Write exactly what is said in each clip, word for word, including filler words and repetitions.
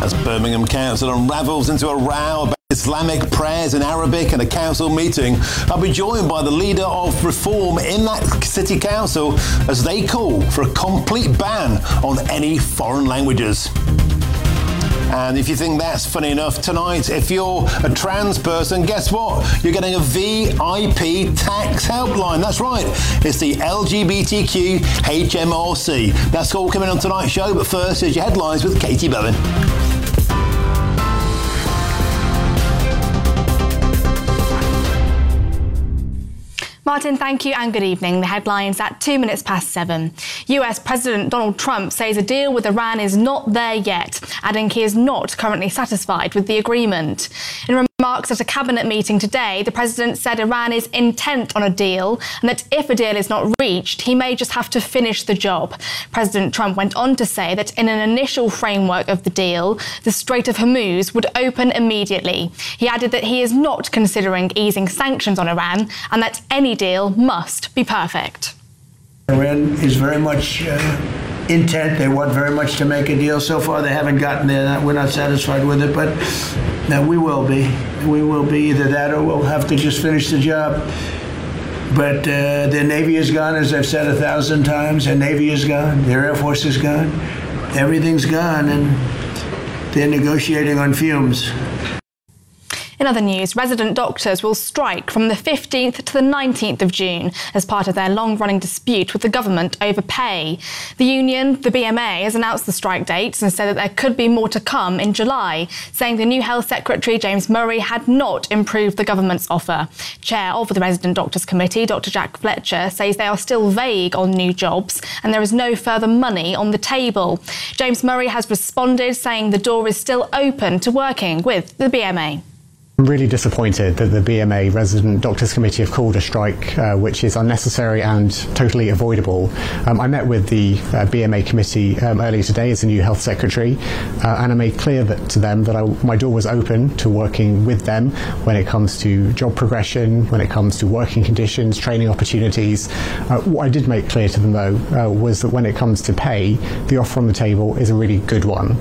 As Birmingham Council unravels into a row about Islamic prayers in Arabic at a council meeting, I'll be joined by the leader of reform in that city council as they call for a complete ban on any foreign languages. And if you think that's funny enough, tonight, if you're a trans person, guess what? You're getting a V I P tax helpline. That's right. It's the L G B T Q H M R C. That's all coming on tonight's show. But first, here's your headlines with Katie Bowen. Martin, thank you and good evening. The headlines at two minutes past seven. U S President Donald Trump says a deal with Iran is not there yet, adding he is not currently satisfied with the agreement. In remarks at a cabinet meeting today, the president said Iran is intent on a deal and that if a deal is not reached, he may just have to finish the job. President Trump went on to say that in an initial framework of the deal, the Strait of Hormuz would open immediately. He added that he is not considering easing sanctions on Iran and that any deal must be perfect. Iran is very much uh, intent. They want very much to make a deal. So far, they haven't gotten there. We're not satisfied with it, but now we will be. We will be either that or we'll have to just finish the job. But uh, their Navy is gone, as I've said a thousand times. Their Navy is gone. Their Air Force is gone. Everything's gone, and they're negotiating on fumes. In other news, resident doctors will strike from the fifteenth to the nineteenth of June as part of their long-running dispute with the government over pay. The union, the B M A, has announced the strike dates and said that there could be more to come in July, saying the new Health Secretary, James Murray, had not improved the government's offer. Chair of the Resident Doctors Committee, Doctor Jack Fletcher, says they are still vague on new jobs and there is no further money on the table. James Murray has responded, saying the door is still open to working with the B M A. I'm really disappointed that the B M A Resident Doctors Committee have called a strike uh, which is unnecessary and totally avoidable. Um, I met with the uh, B M A committee um, earlier today as the new Health Secretary uh, and I made clear that, to them that I, my door was open to working with them when it comes to job progression, when it comes to working conditions, training opportunities. Uh, what I did make clear to them though uh, was that when it comes to pay, the offer on the table is a really good one.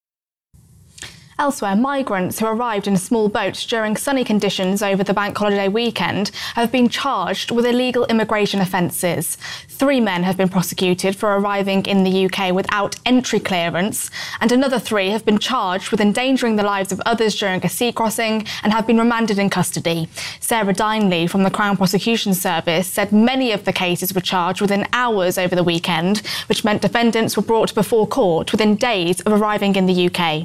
Elsewhere, migrants who arrived in small boats during sunny conditions over the bank holiday weekend have been charged with illegal immigration offences. Three men have been prosecuted for arriving in the U K without entry clearance, and another three have been charged with endangering the lives of others during a sea crossing and have been remanded in custody. Sarah Dineley from the Crown Prosecution Service said many of the cases were charged within hours over the weekend, which meant defendants were brought before court within days of arriving in the U K.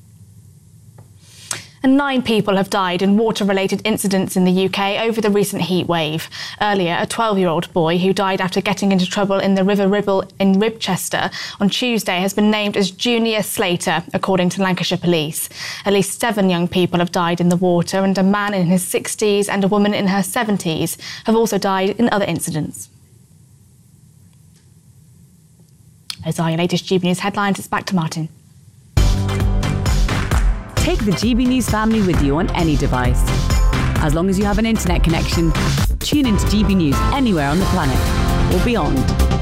And nine people have died in water-related incidents in the U K over the recent heat wave. Earlier, a twelve-year-old boy who died after getting into trouble in the River Ribble in Ribchester on Tuesday has been named as Junior Slater, according to Lancashire Police. At least seven young people have died in the water, and a man in his sixties and a woman in her seventies have also died in other incidents. Those are your latest G B News headlines. It's back to Martin. Take the G B News family with you on any device. As long as you have an internet connection, tune into G B News anywhere on the planet or beyond.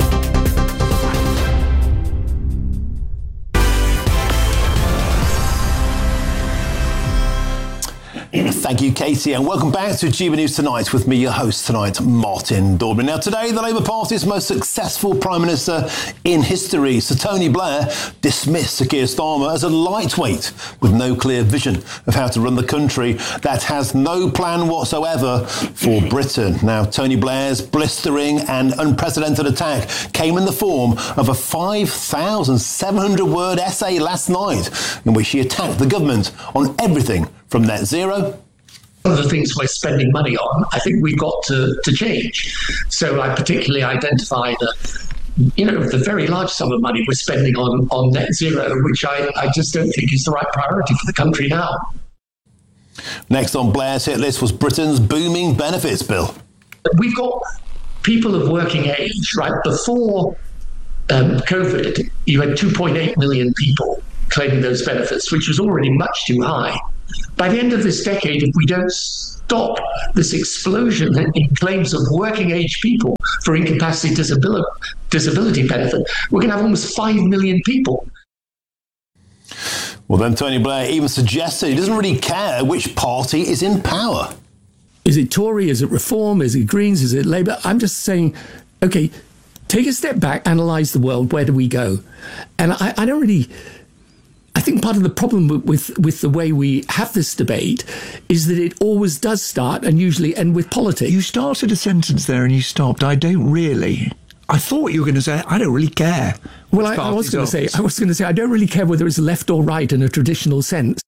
Thank you, Katie, and welcome back to G B News Tonight with me, your host tonight, Martin Daubry. Now, today, the Labour Party's most successful Prime Minister in history, Sir Tony Blair, dismissed Sir Keir Starmer as a lightweight with no clear vision of how to run the country that has no plan whatsoever for Britain. Now, Tony Blair's blistering and unprecedented attack came in the form of a five thousand seven hundred word essay last night in which he attacked the government on everything from net zero. One of the things we're spending money on, I think we've got to, to change. So I particularly identified, uh, you know, the very large sum of money we're spending on, on net zero, which I, I just don't think is the right priority for the country now. Next on Blair's hit list was Britain's booming benefits bill. We've got people of working age, right? Before um, COVID, you had two point eight million people claiming those benefits, which was already much too high. By the end of this decade, if we don't stop this explosion in claims of working age people for incapacity disability, disability benefit, we're going to have almost five million people. Well, then Tony Blair even suggested he doesn't really care which party is in power. Is it Tory? Is it Reform? Is it Greens? Is it Labour? I'm just saying, OK, take a step back, analyse the world. Where do we go? And I, I don't really... I think part of the problem with with the way we have this debate is that it always does start and usually end with politics. You started a sentence there and you stopped. I don't really. I thought you were going to say, I don't really care. Well, I, I was going to say, I was going to say, I don't really care whether it's left or right in a traditional sense.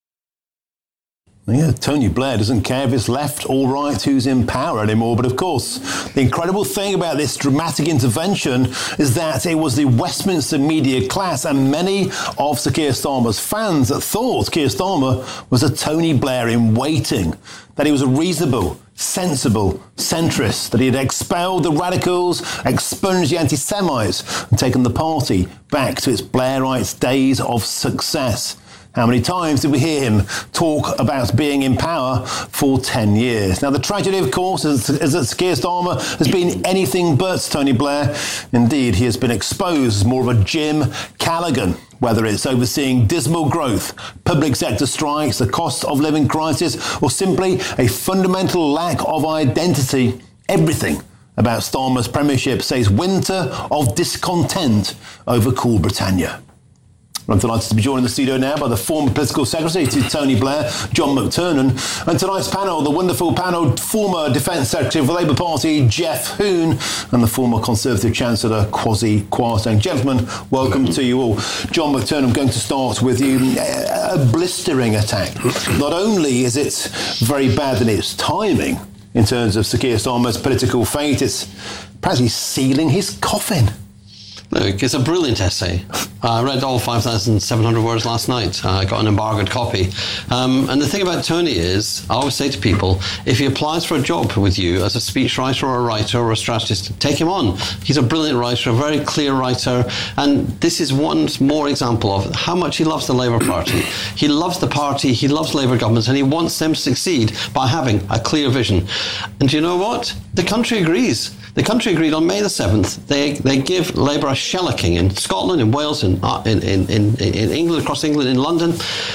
Yeah, Tony Blair doesn't care if it's left or right who's in power anymore. But of course, the incredible thing about this dramatic intervention is that it was the Westminster media class and many of Sir Keir Starmer's fans that thought Keir Starmer was a Tony Blair in waiting, that he was a reasonable, sensible centrist, that he had expelled the radicals, expunged the anti-Semites and taken the party back to its Blairite days of success. How many times did we hear him talk about being in power for ten years? Now, the tragedy, of course, is, is that Keir Starmer has been anything but Tony Blair. Indeed, he has been exposed as more of a Jim Callaghan, whether it's overseeing dismal growth, public sector strikes, the cost of living crisis, or simply a fundamental lack of identity. Everything about Starmer's premiership says winter of discontent over cool Britannia. I'm delighted to be joined in the studio now by the former political secretary to Tony Blair, John McTernan, and tonight's panel, the wonderful panel, former Defence Secretary of the Labour Party, Geoff Hoon, and the former Conservative Chancellor, Kwasi Kwarteng. Gentlemen, welcome to you all. John McTernan, I'm going to start with you. A blistering attack. Not only is it very bad in its timing in terms of Sir Keir Starmer's political fate, it's practically sealing his coffin. Look, it's a brilliant essay. Uh, I read all five thousand seven hundred words last night. Uh, I got an embargoed copy. Um, and the thing about Tony is, I always say to people, if he applies for a job with you as a speechwriter or a writer or a strategist, take him on. He's a brilliant writer, a very clear writer. And this is one more example of how much he loves the Labour Party. He loves the party, he loves Labour governments, and he wants them to succeed by having a clear vision. And do you know what? The country agrees. The country agreed on May the seventh. They they give Labour a shellacking in Scotland, in Wales, in, in, in, in, in England, across England, in London.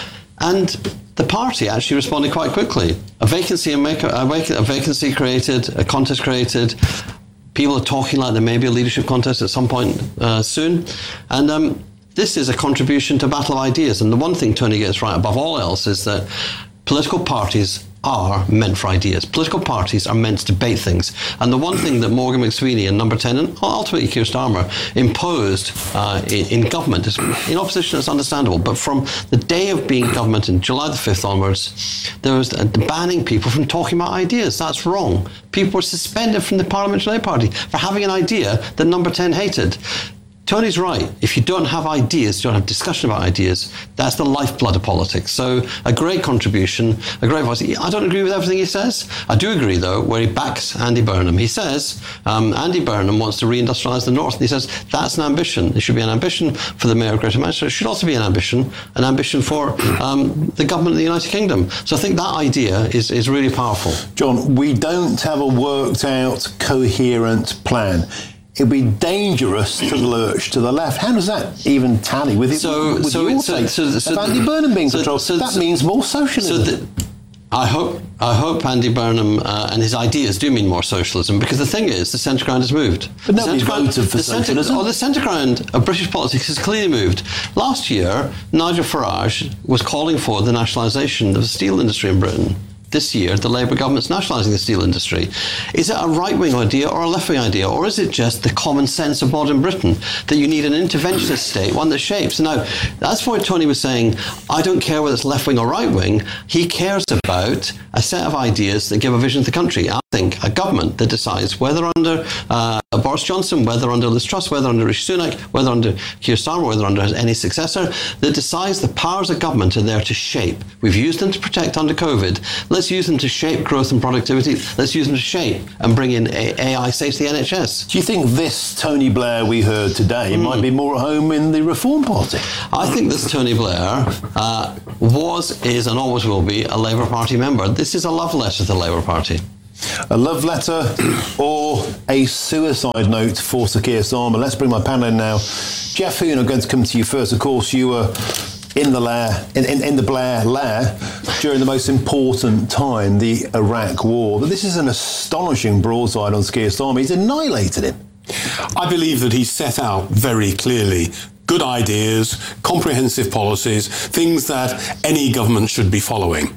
And the party actually responded quite quickly. A vacancy, a, make, a, vac- a vacancy created, a contest created. People are talking like there may be a leadership contest at some point uh, soon. And um, this is a contribution to battle of ideas. And the one thing Tony gets right above all else is that political parties are meant for ideas. Political parties are meant to debate things. And the one thing that Morgan McSweeney and Number ten, and ultimately Keir Starmer, imposed uh, in, in government, is, in opposition, it's understandable, but from the day of being government in July the fifth onwards, there was uh, banning people from talking about ideas. That's wrong. People were suspended from the Parliamentary Labour Party for having an idea that Number ten hated. Tony's right. If you don't have ideas, you don't have discussion about ideas, that's the lifeblood of politics. So a great contribution, a great voice. I don't agree with everything he says. I do agree, though, where he backs Andy Burnham. He says um, Andy Burnham wants to reindustrialise the North. And he says that's an ambition. It should be an ambition for the Mayor of Greater Manchester. It should also be an ambition, an ambition for um, the government of the United Kingdom. So I think that idea is, is really powerful. John, we don't have a worked out, coherent plan. It'd be dangerous to lurch to the left. How does that even tally with, it, so, with so, your so, take? so, so, if Andy Burnham being so, controlled, so, that so, means more socialism. So the, I hope I hope Andy Burnham uh, and his ideas do mean more socialism, because the thing is, the centre ground has moved. But nobody the voted for the socialism. Centre, oh, the centre ground of British politics has clearly moved. Last year, Nigel Farage was calling for the nationalisation of the steel industry in Britain. This year, the Labour government's nationalising the steel industry. Is it a right-wing idea or a left-wing idea? Or is it just the common sense of modern Britain that you need an interventionist state, one that shapes? Now, that's why Tony was saying, I don't care whether it's left-wing or right-wing. He cares about a set of ideas that give a vision to the country. I think a government that decides whether under uh, Boris Johnson, whether under Liz Truss, whether under Rishi Sunak, whether under Keir Starmer, whether under any successor, that decides the powers of government are there to shape. We've used them to protect under COVID. Let's use them to shape growth and productivity. Let's use them to shape and bring in A I, say, to the N H S. Do you think this Tony Blair we heard today mm. might be more at home in the Reform Party? I think this Tony Blair uh, was, is and always will be a Labour Party member. This is a love letter to the Labour Party. A love letter or a suicide note for Sir Keir Starmer? Let's bring my panel in now. Geoff Hoon, I'm going to come to you first. Of course, you were in the lair, in, in, in the Blair lair during the most important time, the Iraq War. But this is an astonishing broadside on Keir Starmer. He's annihilated him. I believe that he's set out very clearly good ideas, comprehensive policies, things that any government should be following.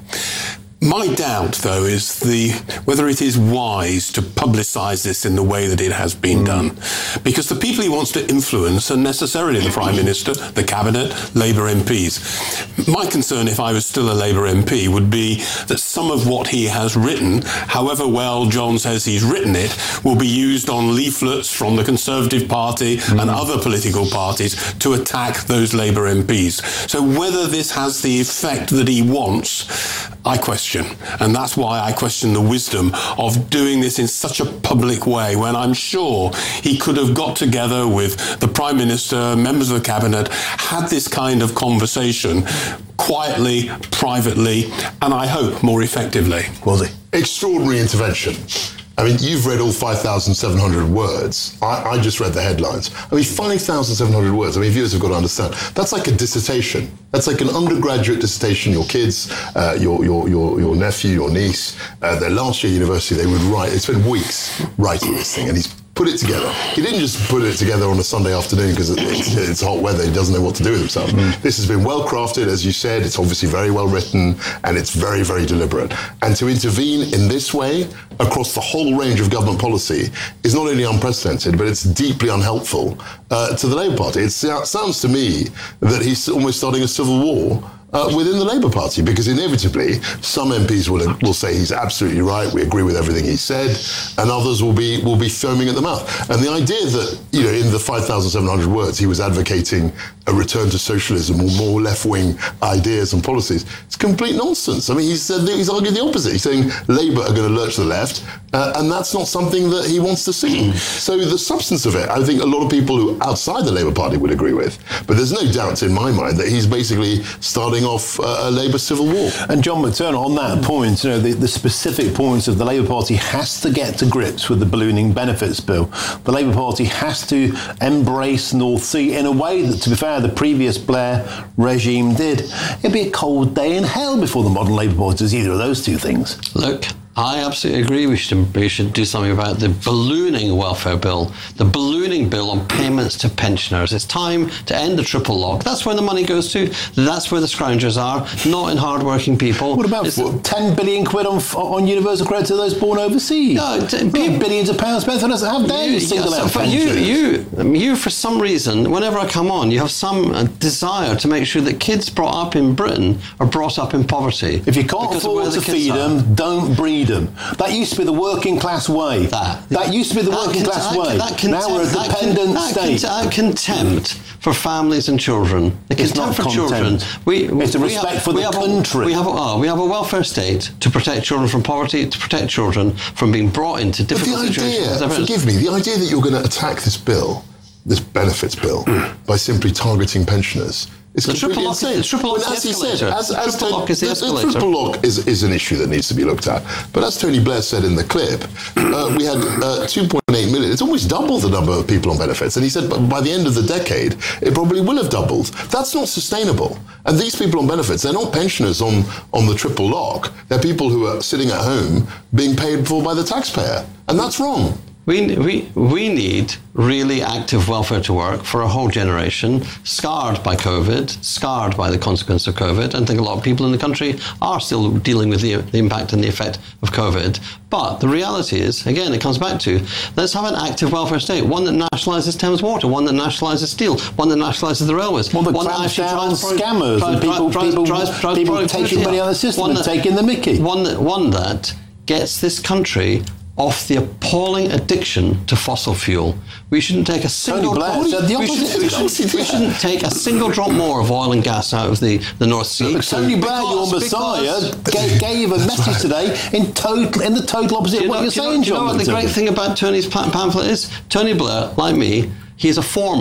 My doubt, though, is the whether it is wise to publicise this in the way that it has been mm. done. Because the people he wants to influence are necessarily the Prime Minister, the Cabinet, Labour M Ps. My concern, if I was still a Labour M P, would be that some of what he has written, however well John says he's written it, will be used on leaflets from the Conservative Party mm. and other political parties to attack those Labour M Ps. So whether this has the effect that he wants, I question. And that's why I question the wisdom of doing this in such a public way, when I'm sure he could have got together with the Prime Minister, members of the Cabinet, had this kind of conversation quietly, privately, and I hope more effectively. Was it? Extraordinary intervention. I mean, you've read all five thousand seven hundred words. I, I just read the headlines. I mean, five thousand seven hundred words. I mean, viewers have got to understand. That's like a dissertation. That's like an undergraduate dissertation. Your kids, uh, your, your your your nephew, your niece, uh, their last year university, they would write. They spent weeks writing this thing, and he's put it together. He didn't just put it together on a Sunday afternoon because it's, it's hot weather. He doesn't know what to do with himself. Mm. This has been well crafted, as you said. It's obviously very well written, and it's very, very deliberate. And to intervene in this way across the whole range of government policy is not only unprecedented, but it's deeply unhelpful uh, to the Labour Party. It sounds to me that he's almost starting a civil war Uh, within the Labour Party, because inevitably some M Ps will will say he's absolutely right, we agree with everything he said, and others will be will be foaming at the mouth. And the idea that, you know, in the five thousand seven hundred words he was advocating a return to socialism or more left-wing ideas and policies, it's complete nonsense. I mean, he's uh, he's argued the opposite. He's saying Labour are going to lurch to the left, uh, and that's not something that he wants to see. So the substance of it, I think a lot of people who outside the Labour Party would agree with, but there's no doubt in my mind that he's basically starting off uh, a Labour civil war. And John McTernan, on that point, you know, the, the specific points of the Labour Party has to get to grips with the ballooning benefits bill. The Labour Party has to embrace North Sea in a way that, to be fair, the previous Blair regime did. It'd be a cold day in hell before the modern Labour Party does either of those two things. Look, I absolutely agree we should, we should do something about the ballooning welfare bill, the ballooning bill on payments to pensioners. It's time to end the triple lock. That's where the money goes to. That's where the scroungers are, not in hard-working people. What about what, ten billion quid on on universal credit to those born overseas? No, t- p- billions of pounds spent on us. How dare you single out pensioners? You, you, you, for some reason, whenever I come on, you have some uh, desire to make sure that kids brought up in Britain are brought up in poverty. If you can't afford to feed them, don't breed them. That used to be the working class way. That, that used to be the working cont- class that, way. That contempt, now we're a dependent that, state. That, that contempt for families and children. The it's contempt not for contempt. children. We, it's a we respect have, for the have country. A, we, have a, oh, we have a welfare state to protect children from poverty, to protect children from being brought into difficult but the situations. Idea, forgive me, the idea that you're going to attack this bill, this benefits bill, by simply targeting pensioners, it's the completely triple insane. Lock, the triple lock as is he said, as, the as triple Tony, lock is the, the escalator. The triple lock is, is an issue that needs to be looked at. But as Tony Blair said in the clip, uh, we had uh, two point eight million. It's almost double the number of people on benefits. And he said by the end of the decade, it probably will have doubled. That's not sustainable. And these people on benefits, they're not pensioners on, on the triple lock. They're people who are sitting at home being paid for by the taxpayer. And that's wrong. We, we, we need really active welfare to work for a whole generation, scarred by COVID, scarred by the consequence of COVID. And I think a lot of people in the country are still dealing with the, the impact and the effect of COVID. But the reality is, again, it comes back to, let's have an active welfare state, one that nationalises Thames Water, one that nationalises steel, one that nationalises the railways. One that one clamps that down on pro- scammers pro- and people, pro- people, drives, drives, people drives taking money out of the system one and that, taking the mickey. One that, one that gets this country off the appalling addiction to fossil fuel. We shouldn't take a single drop. We, should, we, should, we shouldn't take a single drop more of oil and gas out of the, the North Sea. Look, Tony Blair, your Messiah, gave, gave a message right. today in total in the total opposite of what know, you're saying, you know, John. You know what the great thing about Tony's pamphlet is? Tony Blair, like me, he is a former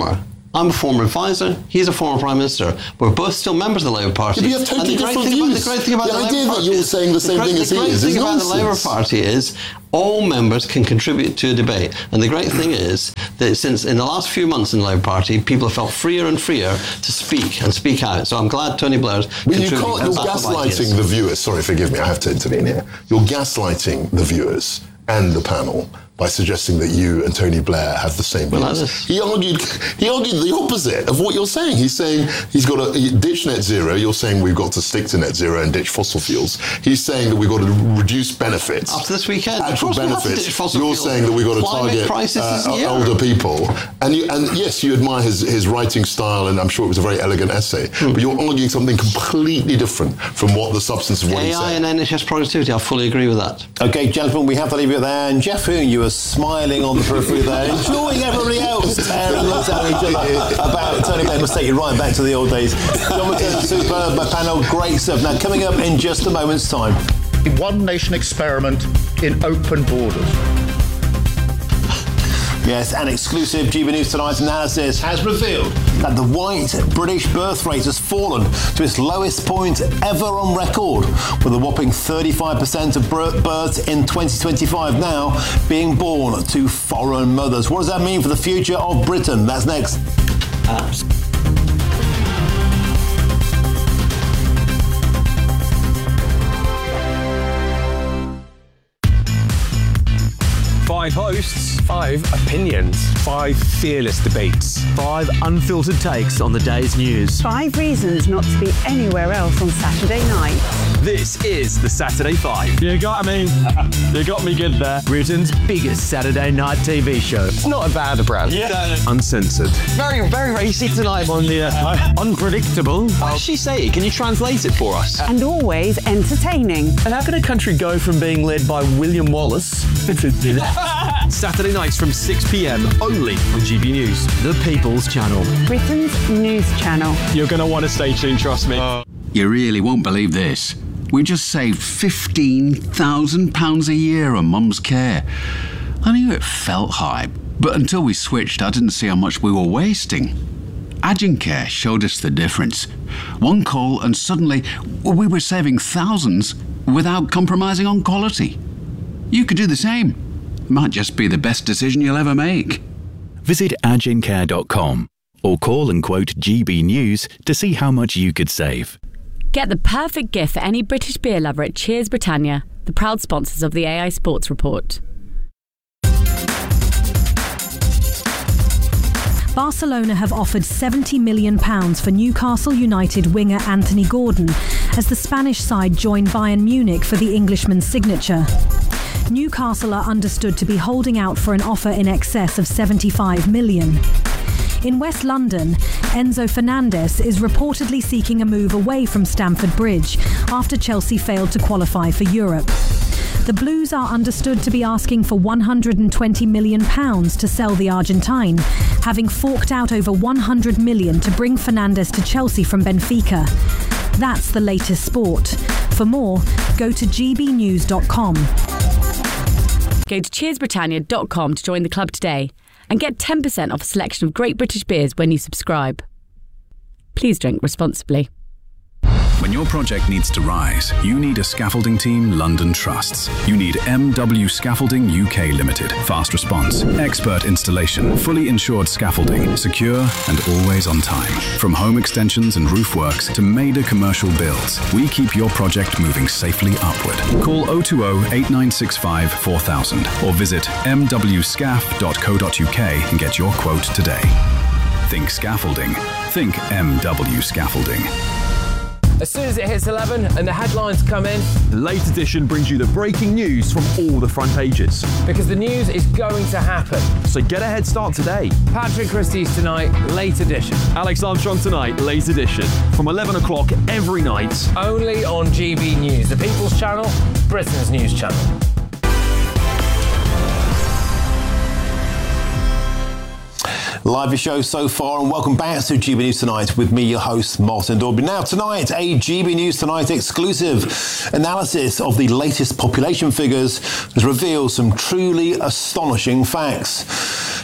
I'm a former advisor. He's a former Prime Minister. We're both still members of the Labour Party. Yeah, but you have totally and the different great thing views. About, the great thing about the, the, the idea Labour that Party you're is, saying the same the great, thing as the he great is thing is about nonsense. the Labour Party is all members can contribute to a debate. And the great thing is that since in the last few months in the Labour Party, people have felt freer and freer to speak and speak out. So I'm glad Tony Blair's But you contributing. can't, you're gaslighting the viewers. Sorry, forgive me, I have to intervene here. You're gaslighting the viewers and the panel by suggesting that you and Tony Blair have the same views. Well, he argued he argued the opposite of what you're saying. He's saying he's got to ditch net zero. You're saying we've got to stick to net zero and ditch fossil fuels. He's saying that we've got to reduce benefits. After this weekend, actual of course we have to benefits. ditch fossil You're fuels. saying that we've got to Climate target crisis is uh, here. older people. And you, and yes, you admire his, his writing style, and I'm sure it was a very elegant essay, hmm. but you're arguing something completely different from what the substance of what he A I said. and N H S productivity, I fully agree with that. Okay, gentlemen, we have to leave it there. And Jeff Hoon, you were smiling on the periphery there, enjoying everybody else tearing into each other about Tony Blair. Must take you right back to the old days. John McKenna, superb, my panel, great stuff. Now, coming up in just a moment's time. One nation experiment in open borders. Yes, an exclusive G B News Tonight analysis has revealed that the white British birth rate has fallen to its lowest point ever on record, with a whopping thirty-five percent of births in twenty twenty-five now being born to foreign mothers. What does that mean for the future of Britain? That's next. Apps. Five hosts, five opinions, five fearless debates, five unfiltered takes on the day's news. Five reasons not to be anywhere else on Saturday night. This is the Saturday Five. You got me. You got me good there. Britain's biggest Saturday night T V show. It's not a bad brand. Yeah. Uncensored. Very, very racy tonight. On the uh, unpredictable. What does she say? Can you translate it for us? And always entertaining. And how can a country go from being led by William Wallace to Saturday nights from six p.m. only on G B News, the People's Channel. Britain's news channel. You're going to want to stay tuned, trust me. Uh, you really won't believe this. We just saved fifteen thousand pounds a year on Mum's care. I knew it felt high, but until we switched, I didn't see how much we were wasting. Agincare showed us the difference. One call and suddenly we were saving thousands without compromising on quality. You could do the same. Might just be the best decision you'll ever make. Visit agincare dot com or call and quote G B News to see how much you could save. Get the perfect gift for any British beer lover at Cheers Britannia, the proud sponsors of the A I Sports Report. Barcelona have offered seventy million pounds for Newcastle United winger Anthony Gordon as the Spanish side join Bayern Munich for the Englishman's signature. Newcastle are understood to be holding out for an offer in excess of seventy-five million. In West London, Enzo Fernandez is reportedly seeking a move away from Stamford Bridge after Chelsea failed to qualify for Europe. The Blues are understood to be asking for one hundred twenty million pounds to sell the Argentine, having forked out over one hundred million pounds to bring Fernandes to Chelsea from Benfica. That's the latest sport. For more, go to g b news dot com. Go to cheers britannia dot com to join the club today and get ten percent off a selection of great British beers when you subscribe. Please drink responsibly. When your project needs to rise, you need a scaffolding team London trusts. You need M W Scaffolding U K Limited. Fast response, expert installation, fully insured scaffolding, secure and always on time. From home extensions and roof works to major commercial builds, we keep your project moving safely upward. Call oh two oh, eight nine six five, four thousand or visit m w scaff dot co dot u k and get your quote today. Think scaffolding. Think M W Scaffolding. As soon as it hits eleven and the headlines come in, the Late Edition brings you the breaking news from all the front pages. Because the news is going to happen. So get a head start today. Patrick Christie's Tonight, Late Edition. Alex Armstrong Tonight, Late Edition. From eleven o'clock every night. Only on G B News, the People's Channel, Britain's news channel. Live show so far, and welcome back to G B News Tonight with me, your host, Martin Dorby. Now, tonight, a G B News Tonight exclusive analysis of the latest population figures has revealed some truly astonishing facts.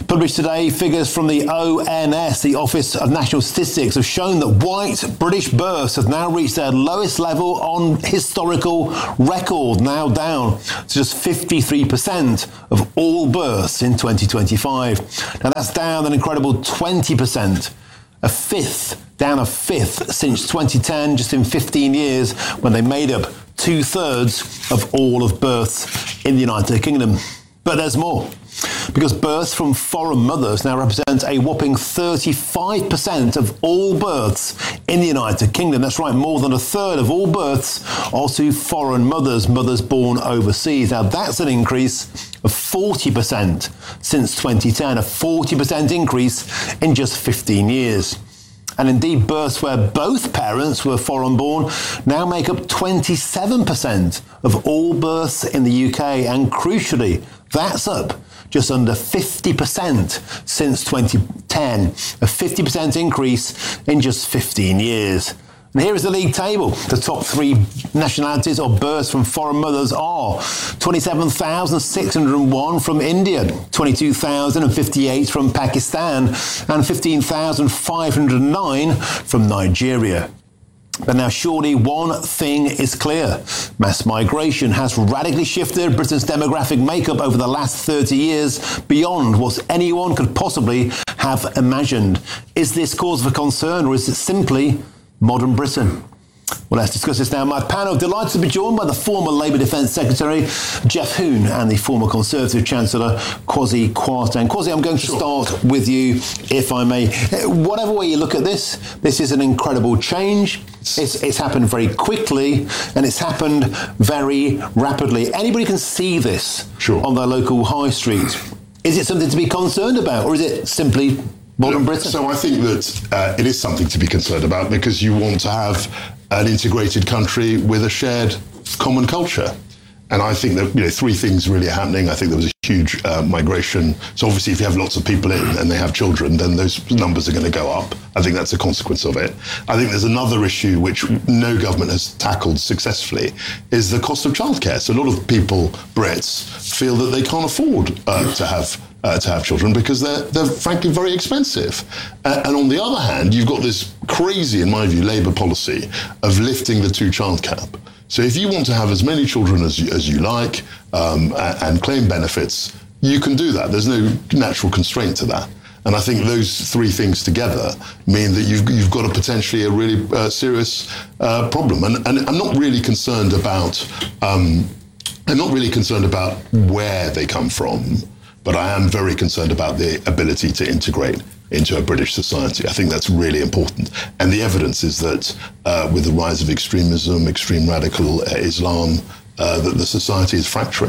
Published today, figures from the O N S, the Office of National Statistics, have shown that white British births have now reached their lowest level on historical record, now down to just fifty-three percent of all births in twenty twenty-five. Now that's down an incredible twenty percent, a fifth, down a fifth since twenty ten, just in fifteen years, when they made up two-thirds of all of births in the United Kingdom. But there's more, because births from foreign mothers now represent a whopping thirty-five percent of all births in the United Kingdom. That's right, more than a third of all births are to foreign mothers, mothers born overseas. Now that's an increase of forty percent since twenty ten, a forty percent increase in just fifteen years. And indeed, births where both parents were foreign born now make up twenty-seven percent of all births in the U K. And crucially, that's up just under fifty percent since twenty ten, a fifty percent increase in just fifteen years. And here is the league table. The top three nationalities of births from foreign mothers are twenty-seven thousand six hundred one from India, twenty-two thousand fifty-eight from Pakistan, and fifteen thousand five hundred nine from Nigeria. But now surely one thing is clear. Mass migration has radically shifted Britain's demographic makeup over the last thirty years beyond what anyone could possibly have imagined. Is this cause for concern, or is it simply modern Britain? Well, let's discuss this now. My panel, delighted to be joined by the former Labour Defence Secretary, Geoff Hoon, and the former Conservative Chancellor, Kwasi Kwarteng. Kwasi, I'm going to sure. start with you, if I may. Whatever way you look at this, this is an incredible change. It's, it's happened very quickly, and it's happened very rapidly. Anybody can see this sure. on their local high street. Is it something to be concerned about, or is it simply modern Britain? So I think that uh, it is something to be concerned about, because you want to have an integrated country with a shared common culture. And I think that, you know, three things really are happening. I think there was a huge uh, migration. So obviously, if you have lots of people in and they have children, then those numbers are going to go up. I think that's a consequence of it. I think there's another issue which no government has tackled successfully, is the cost of childcare. So a lot of people, Brits, feel that they can't afford uh, to have Uh, to have children because they're, they're frankly very expensive. Uh, and on the other hand, you've got this crazy, in my view, Labour policy of lifting the two-child cap. So if you want to have as many children as you, as you like um, and, and claim benefits, you can do that. There's no natural constraint to that. And I think those three things together mean that you've, you've got a potentially a really uh, serious uh, problem. And, and I'm not really concerned about, um, I'm not really concerned about where they come from, but I am very concerned about the ability to integrate into a British society. I think that's really important. And the evidence is that uh, with the rise of extremism, extreme radical uh, Islam, uh, that the society is fracturing.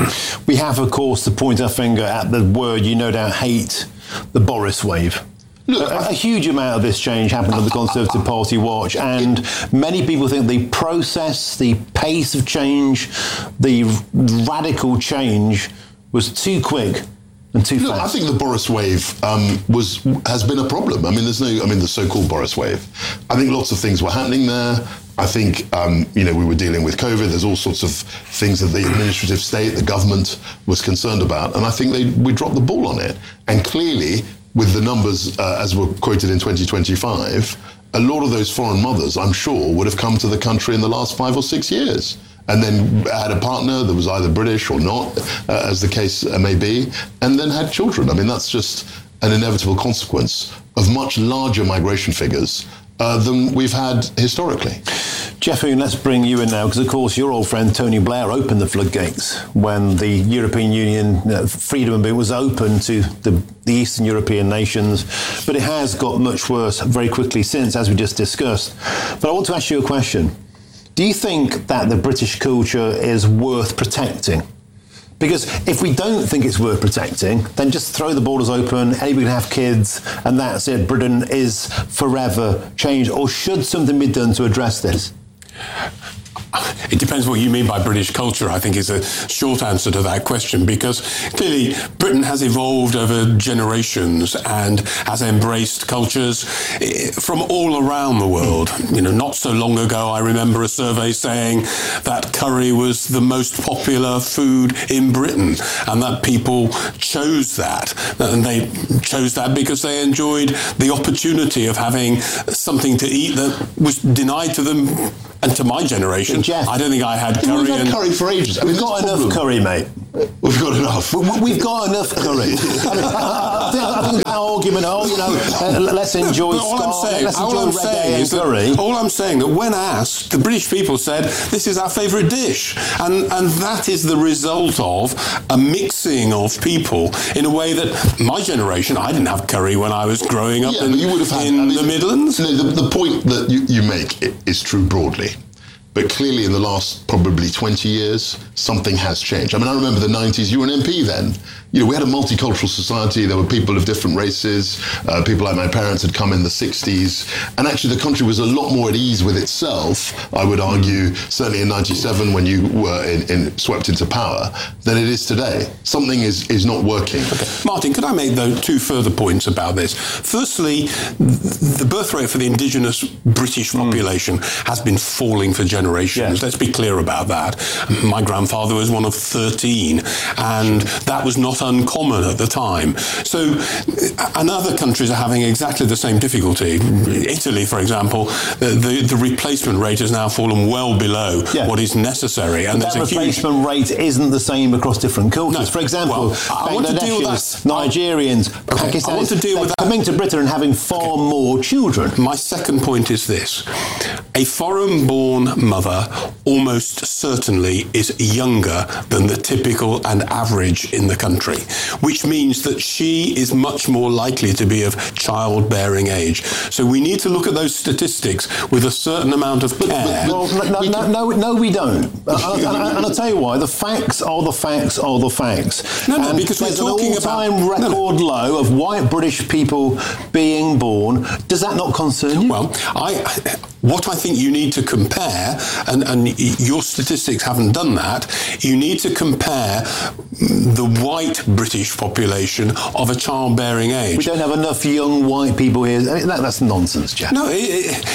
We have, of course, to point our finger at the word you no doubt hate, the Boris wave. Look, a, a huge amount of this change happened on the Conservative Party watch, and many people think the process, the pace of change, the radical change was too quick and too Look, fast. I think the Boris wave um, was has been a problem. I mean, there's no, I mean, the so-called Boris wave. I think lots of things were happening there. I think, um, you know, we were dealing with COVID. There's all sorts of things that the administrative state, the government was concerned about. And I think they we dropped the ball on it. And clearly, with the numbers, uh, as were quoted in twenty twenty-five, a lot of those foreign mothers, I'm sure, would have come to the country in the last five or six years. And then had a partner that was either British or not, uh, as the case may be, and then had children. I mean, that's just an inevitable consequence of much larger migration figures uh, than we've had historically. Geoff Hoon, let's bring you in now, because of course your old friend Tony Blair opened the floodgates when the European Union you know, freedom was open to the, the Eastern European nations, but it has got much worse very quickly since, as we just discussed. But I want to ask you a question. Do you think that the British culture is worth protecting? Because if we don't think it's worth protecting, then just throw the borders open, anybody can have kids, and that's it. Britain is forever changed. Or should something be done to address this? it depends what you mean by British culture, I think is a short answer to that question, because clearly Britain has evolved over generations and has embraced cultures from all around the world. You know, not so long ago, I remember a survey saying that curry was the most popular food in Britain, and that people chose that. And they chose that because they enjoyed the opportunity of having something to eat that was denied to them. And to my generation, Jeff, I don't think I had curry. We've had and curry for ages. I mean, we've got enough problem. curry, mate. We've got enough. We've got enough curry. I, mean, I, think, I think that argument, oh, you know, uh, let's enjoy no, all Scar, I'm saying, let's all enjoy I'm saying is curry. That, all I'm saying that when asked, the British people said, this is our favourite dish. And, and that is the result of a mixing of people in a way that my generation, I didn't have curry when I was growing up yeah, in, you would have had, in I mean, the Midlands. No, the, the point that you, you make is true broadly. But clearly in the last probably twenty years, something has changed. I mean, I remember the nineties, you were an M P then. You know, we had a multicultural society. There were people of different races. Uh, people like my parents had come in the sixties. And actually the country was a lot more at ease with itself, I would argue, certainly in ninety-seven when you were in, in, swept into power, than it is today. Something is, is not working. Okay. Martin, could I make though two further points about this? Firstly, the birth rate for the indigenous British population mm. has been falling for generations. Generations. Yeah. Let's be clear about that. My grandfather was one of thirteen, and that was not uncommon at the time. So, and other countries are having exactly the same difficulty. Italy, for example, the, the, the replacement rate has now fallen well below yeah. what is necessary. And that replacement huge... rate isn't the same across different cultures. No. For example, well, I want to deal with that. Nigerians, okay. Pakistanis, I want to deal with that. coming to Britain and having far okay. more children. My second point is this. A foreign-born mother almost certainly is younger than the typical and average in the country, which means that she is much more likely to be of childbearing age. So we need to look at those statistics with a certain amount of care. Well, no, no, no, no, we don't. and, and, and I'll tell you why. The facts are the facts are the facts. No, no, and because we're talking an all-time about record no, no. low of white British people being born. Does that not concern you? Well, I... What I think you need to compare, and, and your statistics haven't done that, you need to compare the white British population of a childbearing age. We don't have enough young white people here. I mean, that, that's nonsense, Jeff. No, it,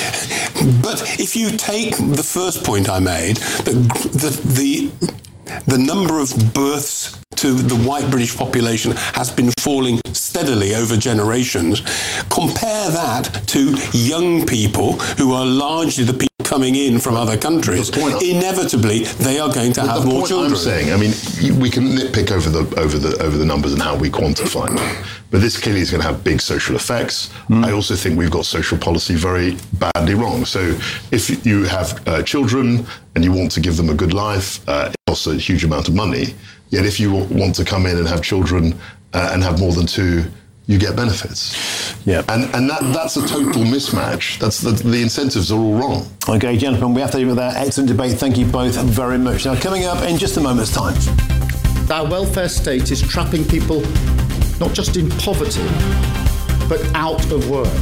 it, but if you take the first point I made, the, the, the, the number of births to the white British population has been falling steadily over generations. Compare that to young people who are largely the people coming in from other countries. Inevitably, they are going to have more children. I'm saying, I mean, we can nitpick over the over the over the numbers and how we quantify them, but this clearly is going to have big social effects. Mm. I also think we've got social policy very badly wrong. So, if you have uh, children and you want to give them a good life, uh, it costs a huge amount of money. Yet if you want to come in and have children uh, and have more than two, you get benefits. Yeah. And and that that's a total mismatch. That's the, the incentives are all wrong. Okay, gentlemen, we have to leave it there. Excellent debate. Thank you both very much. Now, coming up in just a moment's time. Our welfare state is trapping people not just in poverty, but out of work.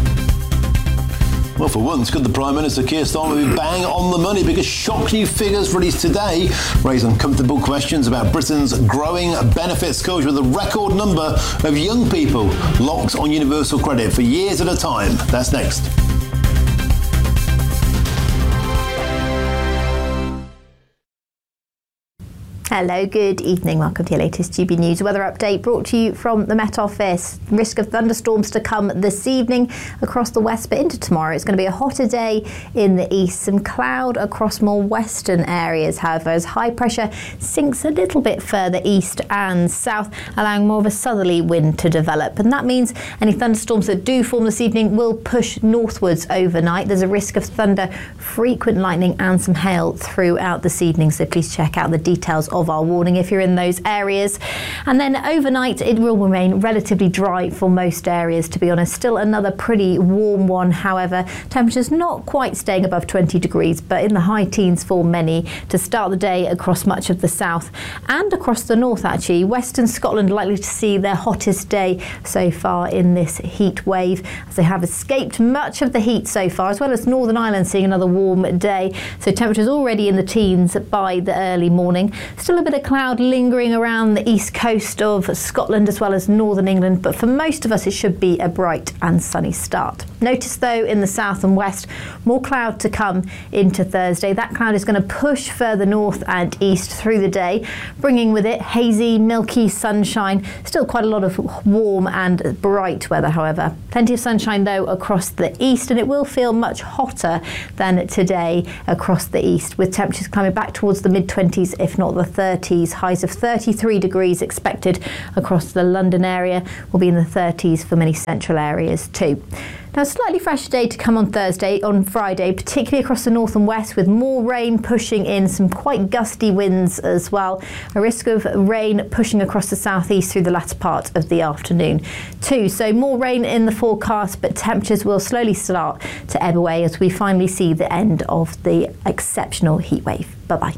Well, for once, could the Prime Minister Keir Starmer be bang on the money, because shock new figures released today raise uncomfortable questions about Britain's growing benefits culture, with a record number of young people locked on universal credit for years at a time. That's next. Hello, good evening. Welcome to your latest G B News weather update, brought to you from the Met Office. Risk of thunderstorms to come this evening across the west, but into tomorrow. It's going to be a hotter day in the east. Some cloud across more western areas, however, as high pressure sinks a little bit further east and south, allowing more of a southerly wind to develop. And that means any thunderstorms that do form this evening will push northwards overnight. There's a risk of thunder, frequent lightning and some hail throughout this evening, so please check out the details of of our warning if you're in those areas. And then overnight, it will remain relatively dry for most areas, to be honest. Still another pretty warm one, however. Temperatures not quite staying above twenty degrees, but in the high teens for many to start the day across much of the south and across the north, actually. Western Scotland likely to see their hottest day so far in this heat wave, as they have escaped much of the heat so far, as well as Northern Ireland seeing another warm day. So temperatures already in the teens by the early morning. Still a bit of cloud lingering around the east coast of Scotland as well as northern England, but for most of us it should be a bright and sunny start. Notice though in the south and west, more cloud to come into Thursday. That cloud is going to push further north and east through the day, bringing with it hazy, milky sunshine. Still quite a lot of warm and bright weather, however. Plenty of sunshine though across the east, and it will feel much hotter than today across the east, with temperatures climbing back towards the mid twenties, if not the thirties. Highs of thirty-three degrees expected across the London area, will be in the thirties for many central areas too. Now, a slightly fresher day to come on Thursday, on Friday, particularly across the north and west, with more rain pushing in, some quite gusty winds as well. A risk of rain pushing across the southeast through the latter part of the afternoon too. So more rain in the forecast, but temperatures will slowly start to ebb away as we finally see the end of the exceptional heat wave. Bye-bye.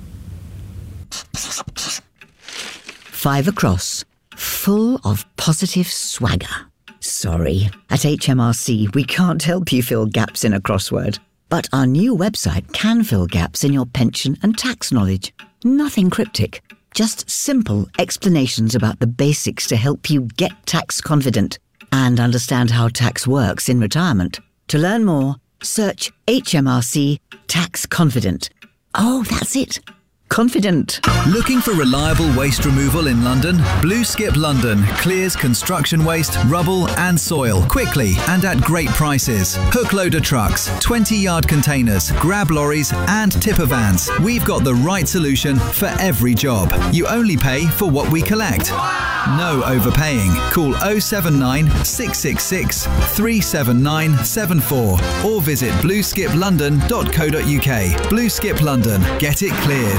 Five across, full of positive swagger. Sorry, at H M R C we can't help you fill gaps in a crossword, but our new website can fill gaps in your pension and tax knowledge. Nothing cryptic, just simple explanations about the basics to help you get tax confident and understand how tax works in retirement. To learn more, search H M R C Tax Confident. Oh, that's it. Confident. Looking for reliable waste removal in London? Blue Skip London clears construction waste, rubble and soil quickly and at great prices. Hook loader trucks, twenty yard containers, grab lorries and tipper vans. We've got the right solution for every job. You only pay for what we collect. No overpaying. Call oh seven nine, six six six, three seven nine seven four or visit blue skip london dot co dot uk. Blue Skip London. Get it cleared.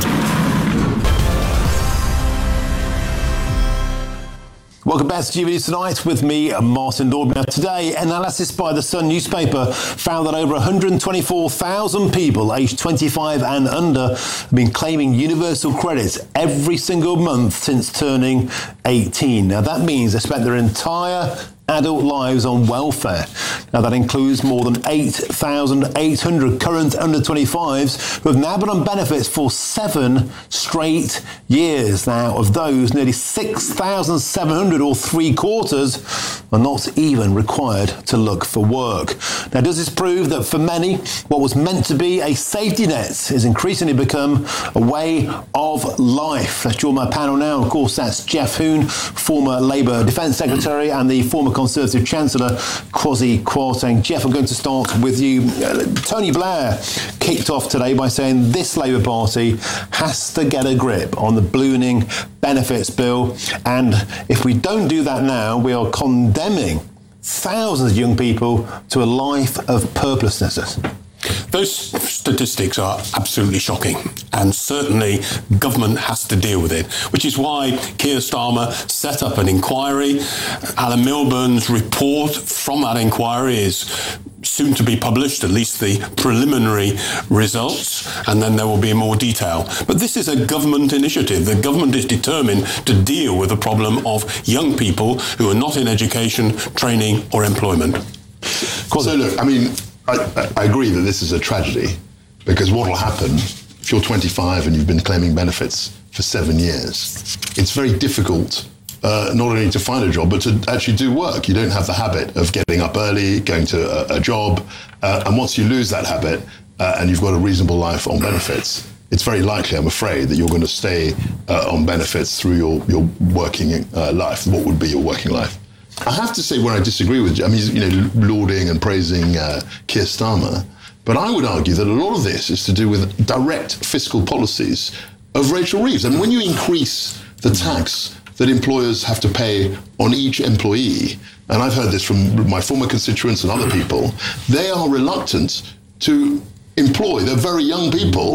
Welcome back to G B News Tonight with me, Martin Daubney. Now today, analysis by the Sun newspaper found that over one hundred twenty-four thousand people aged twenty-five and under have been claiming universal credit every single month since turning eighteen. Now that means they spent their entire adult lives on welfare. Now that includes more than eight thousand eight hundred current under twenty-fives who have now been on benefits for seven straight years. Now of those, nearly six thousand seven hundred, or three quarters, are not even required to look for work. Now does this prove that for many, what was meant to be a safety net has increasingly become a way of life? Let's join my panel now. Of course, that's Geoff Hoon, former Labour Defence Secretary and the former Conservative Chancellor, Kwasi Kwarteng. Geoff, I'm going to start with you. Uh, Tony Blair kicked off today by saying this Labour Party has to get a grip on the ballooning benefits bill, and if we don't do that now, we are condemning thousands of young people to a life of purposelessness. Those statistics are absolutely shocking, and certainly government has to deal with it, which is why Keir Starmer set up an inquiry. Alan Milburn's report from that inquiry is soon to be published, at least the preliminary results, and then there will be more detail. But this is a government initiative. The government is determined to deal with the problem of young people who are not in education, training or employment. So look, I mean, I, I agree that this is a tragedy, because what will happen if you're twenty-five and you've been claiming benefits for seven years? It's very difficult uh, not only to find a job, but to actually do work. You don't have the habit of getting up early, going to a, a job, uh, and once you lose that habit uh, and you've got a reasonable life on benefits, it's very likely, I'm afraid, that you're going to stay uh, on benefits through your, your working uh, life. What would be your working life? I have to say, where I disagree with you, I mean, you know, lauding and praising uh, Keir Starmer, but I would argue that a lot of this is to do with direct fiscal policies of Rachel Reeves. I mean, when you increase the tax that employers have to pay on each employee, and I've heard this from my former constituents and other people, they are reluctant to employ. They're very young people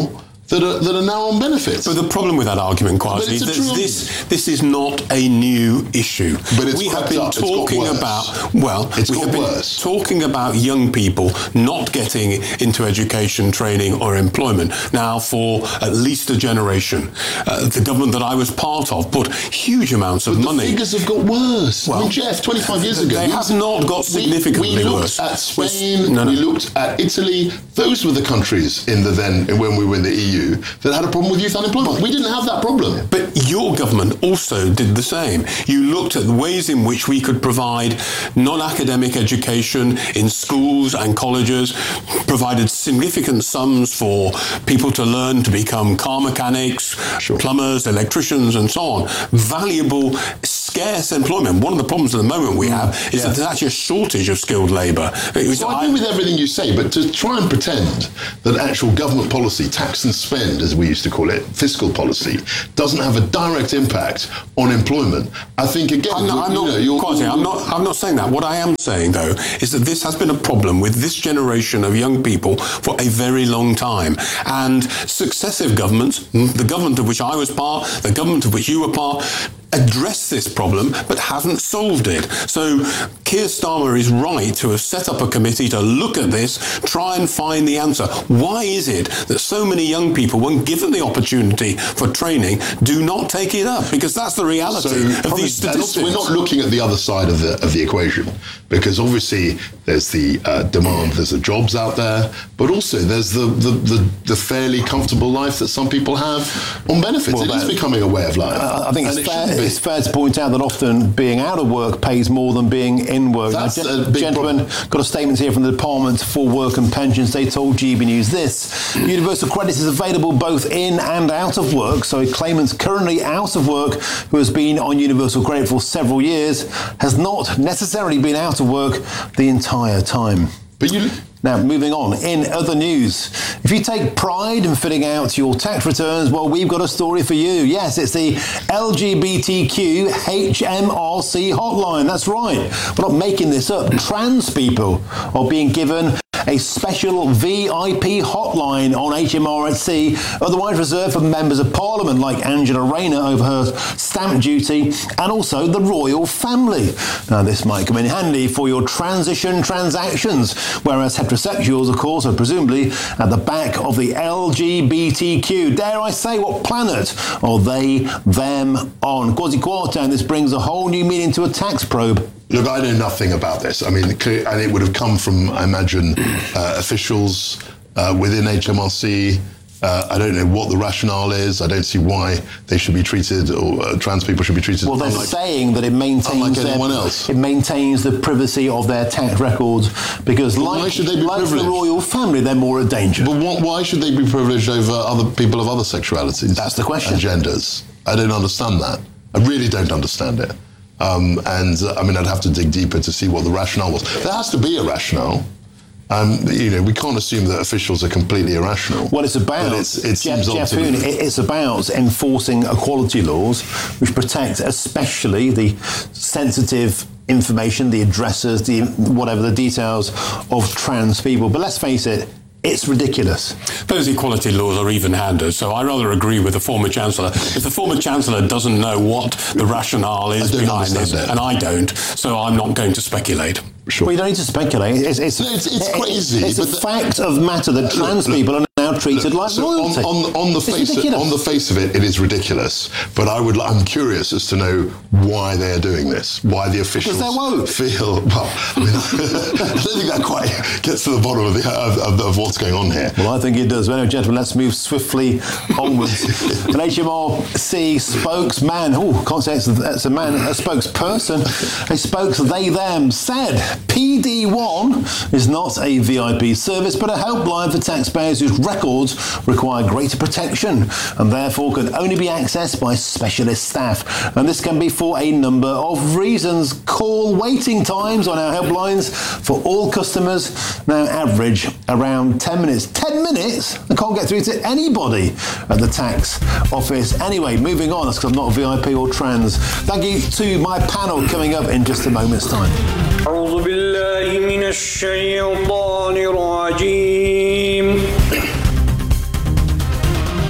that are, that are now on benefits. But the problem with that argument, Kwasi, is that this, this is not a new issue. But it's we have been up. talking about, well, it's we got have been worse. talking about young people not getting into education, training or employment now for at least a generation. Uh, the government that I was part of put huge amounts of but money. The figures have got worse. Well, I mean, Jeff, twenty-five years ago, they have not got significantly we, we looked worse. at Spain, no, no. we looked at Italy. Those were the countries in the then when we were in the E U that had a problem with youth unemployment. We didn't have that problem. But your government also did the same. You looked at the ways in which we could provide non-academic education in schools and colleges, provided significant sums for people to learn to become car mechanics, sure. plumbers, electricians, and so on. Valuable, scarce employment. One of the problems at the moment we have is yeah. that there's actually a shortage of skilled labour. So I agree with everything you say, but to try and pretend that actual government policy, tax and spend, as we used to call it, fiscal policy, doesn't have a direct impact on employment, I think again, I'm not, I'm not, you know, Kwasi, I'm not, I'm not saying that. What I am saying, though, is that this has been a problem with this generation of young people for a very long time. And successive governments, the government of which I was part, the government of which you were part, addressed this problem but hasn't solved it. So Keir Starmer is right to have set up a committee to look at this, try and find the answer. Why is it that so many young people, when given the opportunity for training, do not take it up? Because that's the reality so of these statistics. We're not looking at the other side of the of the equation, because obviously there's the uh, demand, there's the jobs out there, but also there's the, the, the, the fairly comfortable life that some people have on benefits. Well, it that, is becoming a way of life. Uh, I think it's it fair, it's fair to point out that often being out of work pays more than being in work. That's now, a big gentlemen, problem. Got a statement here from the Department for Work and Pensions. They told G B News this: Universal Credit is available both in and out of work, so a claimant currently out of work who has been on Universal Credit for several years has not necessarily been out of work the entire time. But you... Now, moving on, in other news, if you take pride in filling out your tax returns, well, we've got a story for you. Yes, it's the L G B T Q H M R C hotline. That's right. We're not making this up. Trans people are being given a special V I P hotline on H M R C, otherwise reserved for members of Parliament like Angela Rayner over her stamp duty, and also the royal family. Now, this might come in handy for your transition transactions, whereas heterosexuals, of course, are presumably at the back of the L G B T Q. Dare I say, what planet are they, them on? Kwasi Kwarteng, this brings a whole new meaning to a tax probe. Look, I know nothing about this. I mean, and it would have come from, I imagine, uh, officials uh, within H M R C. Uh, I don't know what the rationale is. I don't see why they should be treated, or uh, trans people should be treated. Well, they're unlike, saying that it maintains their, anyone else. It maintains the privacy of their tax records, because but like, why should they be like privileged? the royal family, they're more a danger. But what, why should they be privileged over other people of other sexualities? That's the question. And genders. I don't understand that. I really don't understand it. Um, and uh, I mean, I'd have to dig deeper to see what the rationale was. There has to be a rationale. Um, you know, we can't assume that officials are completely irrational. Well, it's about, it's, it Jeff, Jeff Hoon, it's about enforcing equality laws which protect especially the sensitive information, the addresses, the whatever the details of trans people. But let's face it, it's ridiculous. Those equality laws are even-handed, so I rather agree with the former Chancellor. If the former Chancellor doesn't know what the rationale is behind this, and I don't, so I'm not going to speculate. Sure. Well, you don't need to speculate. It's, it's, no, it's, it's crazy. It's, it's a fact of matter that trans look, people are now treated look, like so royalty. On, on, on, the face of, on the face of it, it is ridiculous. But I would, I'm curious as to know why they are doing this. Why the officials because they're woke. feel. Well, I mean, I don't think that quite gets to the bottom of, the, of, of, of what's going on here. Well, I think it does. Well, anyway, gentlemen, let's move swiftly onwards. An H M R C spokesman, oh, can't say it's a, it's a man, a spokesperson, a spokes they them said P D one is not a V I P service, but a helpline for taxpayers whose records require greater protection and therefore can only be accessed by specialist staff. And this can be for a number of reasons. Call waiting times on our helplines for all customers now average around ten minutes. ten minutes? I can't get through to anybody at the tax office. Anyway, moving on, that's because I'm not a V I P or trans. Thank you to my panel coming up in just a moment's time. أعوذ بالله من الشيطان الرجيم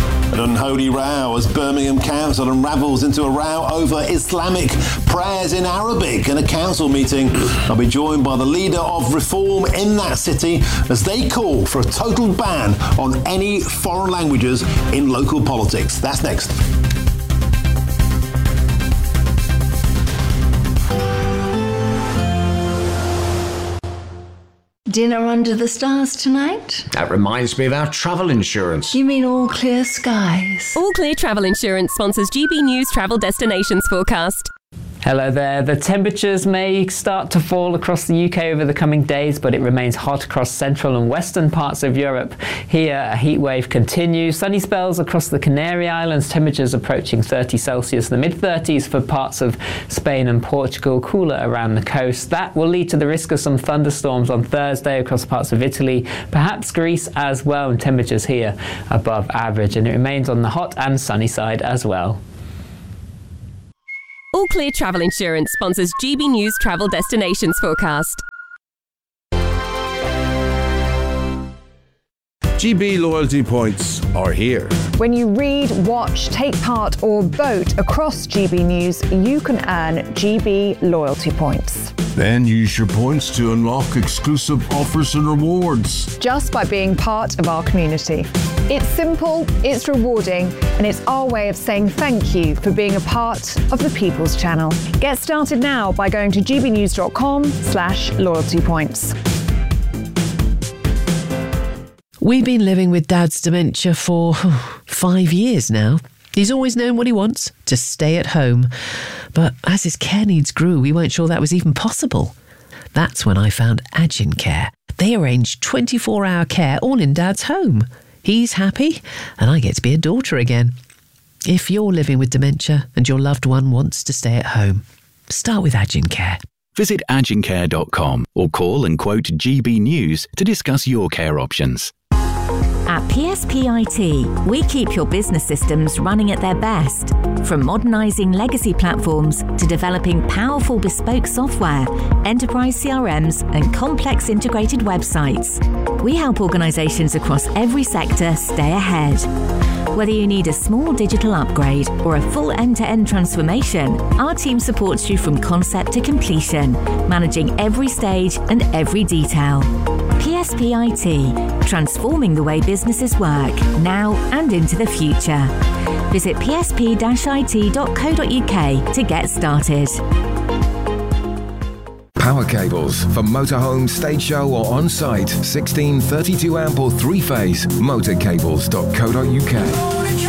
unholy row as Birmingham Council unravels into a row over Islamic prayers in Arabic in a council meeting. I'll be joined by the leader of Reform in that city as they call for a total ban on any foreign languages in local politics. That's next. Dinner under the stars tonight? That reminds me of our travel insurance. You mean All Clear Skies? All Clear Travel Insurance sponsors G B News Travel Destinations Forecast. Hello there. The temperatures may start to fall across the U K over the coming days, but it remains hot across central and western parts of Europe. Here, a heat wave continues. Sunny spells across the Canary Islands, temperatures approaching thirty Celsius, the mid thirties for parts of Spain and Portugal, cooler around the coast. That will lead to the risk of some thunderstorms on Thursday across parts of Italy, perhaps Greece as well, and temperatures here above average. And it remains on the hot and sunny side as well. All Clear Travel Insurance sponsors G B News Travel Destinations Forecast. G B loyalty points are here. When you read, watch, take part or vote across G B News, you can earn G B loyalty points. Then use your points to unlock exclusive offers and rewards. Just by being part of our community. It's simple, it's rewarding, and it's our way of saying thank you for being a part of the People's Channel. Get started now by going to gbnews.com slash loyalty points. We've been living with Dad's dementia for oh, five years now. He's always known what he wants, to stay at home. But as his care needs grew, we weren't sure that was even possible. That's when I found Agincare. They arrange twenty-four hour care all in Dad's home. He's happy, and I get to be a daughter again. If you're living with dementia and your loved one wants to stay at home, start with Agincare. Visit agincare dot com or call and quote G B News to discuss your care options. At P S P I T, we keep your business systems running at their best. From modernising legacy platforms to developing powerful bespoke software, enterprise C R Ms and complex integrated websites. We help organisations across every sector stay ahead. Whether you need a small digital upgrade or a full end-to-end transformation, our team supports you from concept to completion, managing every stage and every detail. P S P I T, transforming the way businesses work, now and into the future. Visit p s p dash i t dot co dot u k to get started. Power cables for motorhome, stage show or on-site. sixteen thirty-two amp or three-phase. motorcables dot co dot u k.